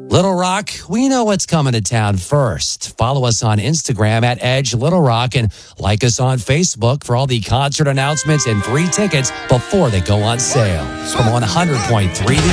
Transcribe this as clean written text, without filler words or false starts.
Little Rock, we know what's coming to town first. Follow us on Instagram at Edge Little Rock and like us on Facebook for all the concert announcements and free tickets before they go on sale. From 100.3